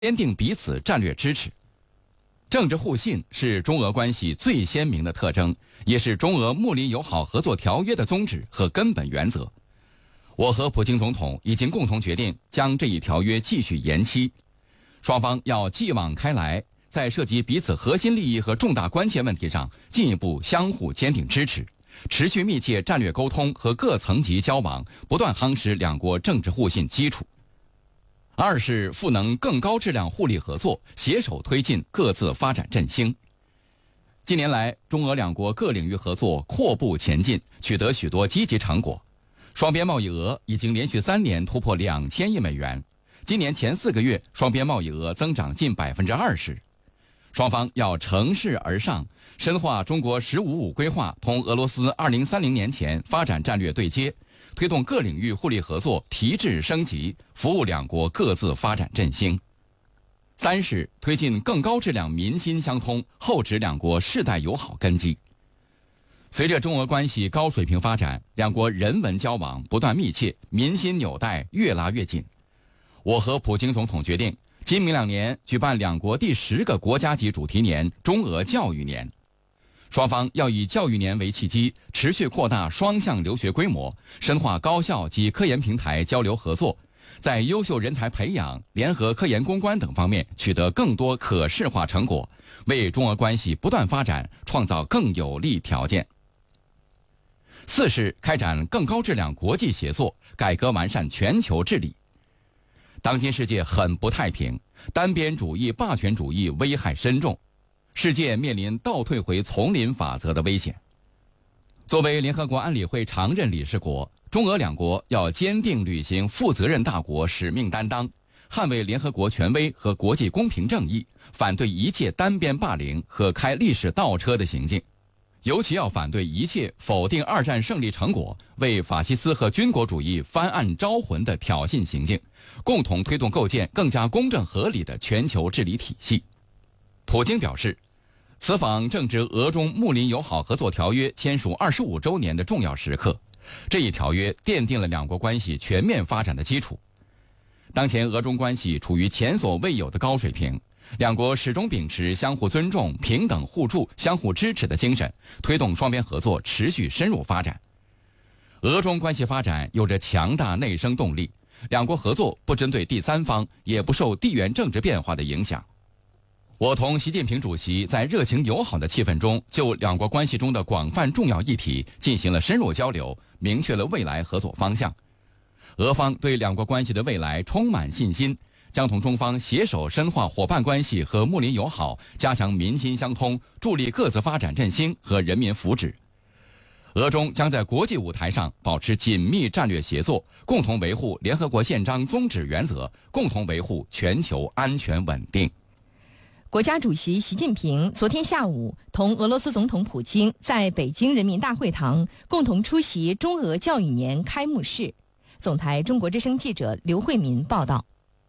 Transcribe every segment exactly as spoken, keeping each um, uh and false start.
坚定彼此战略支持。政治互信是中俄关系最鲜明的特征，也是中俄睦邻友好合作条约的宗旨和根本原则。我和普京总统已经共同决定将这一条约继续延期，双方要继往开来，在涉及彼此核心利益和重大关切问题上进一步相互坚定支持，持续密切战略沟通和各层级交往，不断夯实两国政治互信基础。二是赋能更高质量互利合作，携手推进各自发展振兴。近年来，中俄两国各领域合作阔步前进，取得许多积极成果。双边贸易额已经连续三年突破两千亿美元，今年前四个月双边贸易额增长近百分之二十。双方要乘势而上，深化中国“十五五”规划同俄罗斯二零三零年前发展战略对接，推动各领域互利合作提质升级，服务两国各自发展振兴。三是推进更高质量民心相通，厚植两国世代友好根基。随着中俄关系高水平发展，两国人文交往不断密切，民心纽带越拉越紧。我和普京总统决定，今明两年举办两国第十个国家级主题年——中俄教育年。双方要以教育年为契机，持续扩大双向留学规模，深化高校及科研平台交流合作，在优秀人才培养、联合科研攻关等方面取得更多可视化成果，为中俄关系不断发展创造更有利条件。四是开展更高质量国际协作，改革完善全球治理。当今世界很不太平，单边主义、霸权主义危害深重，世界面临倒退回丛林法则的危险。作为联合国安理会常任理事国，中俄两国要坚定履行负责任大国使命担当，捍卫联合国权威和国际公平正义，反对一切单边霸凌和开历史倒车的行径。尤其要反对一切否定二战胜利成果、为法西斯和军国主义翻案招魂的挑衅行径，共同推动构建更加公正合理的全球治理体系。普京表示，此访正值俄中睦邻友好合作条约签署二十五周年的重要时刻，这一条约奠定了两国关系全面发展的基础。当前俄中关系处于前所未有的高水平，两国始终秉持相互尊重、平等互助、相互支持的精神，推动双边合作持续深入发展。俄中关系发展有着强大内生动力，两国合作不针对第三方，也不受地缘政治变化的影响。我同习近平主席在热情友好的气氛中，就两国关系中的广泛重要议题进行了深入交流，明确了未来合作方向。俄方对两国关系的未来充满信心，将同中方携手深化伙伴关系和睦邻友好，加强民心相通，助力各自发展振兴和人民福祉。俄中将在国际舞台上保持紧密战略协作，共同维护联合国宪章宗旨原则，共同维护全球安全稳定。 国家主席习近平昨天下午同俄罗斯总统普京在北京人民大会堂共同出席中俄教育年开幕式。总台中国之声记者刘慧民报道。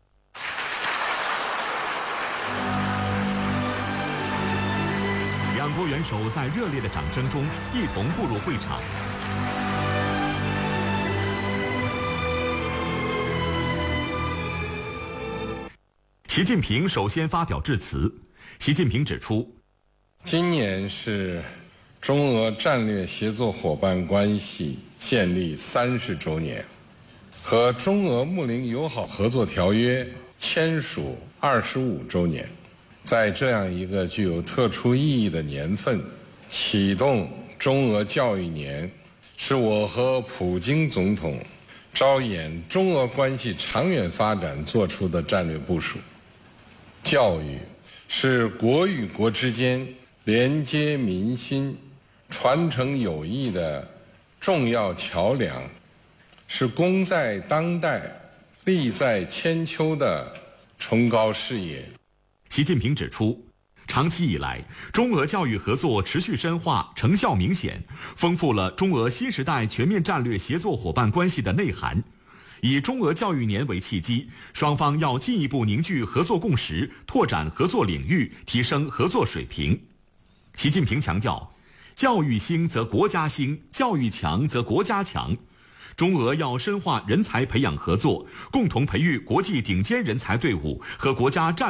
两国元首在热烈的掌声中一同步入会场。习近平首先发表致辞。习近平指出， 今年是中俄战略协作伙伴关系建立三十周年，和中俄睦邻友好合作条约签署二十五周年。在这样一个具有特殊意义的年份，启动中俄教育年，是我和普京总统着眼中俄关系长远发展做出的战略部署。教育是国与国之间连接民心、传承友谊的重要桥梁，是功在当代、利在千秋的崇高事业。 习近平指出，长期以来，中俄教育合作持续深化，成效明显，丰富了中俄新时代全面战略协作伙伴关系的内涵。以中俄教育年为契机，双方要进一步凝聚合作共识，拓展合作领域，提升合作水平。习近平强调，教育兴则国家兴，教育强则国家强。 中俄要深化人才培养合作，共同培育国际顶尖人才队伍和国家战